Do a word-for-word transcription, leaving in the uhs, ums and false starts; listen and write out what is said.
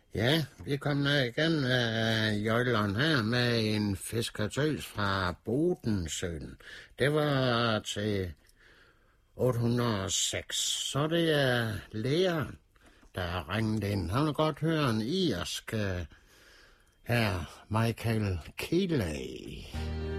Ja, vi kommer igen uh, Jøjleren her med en fiskertøs fra Bodensøen. Det var til otte hundrede og seks. Så det er Lea, der har ringet ind. Han vil godt høre en irsk uh, her, Michael Keeley.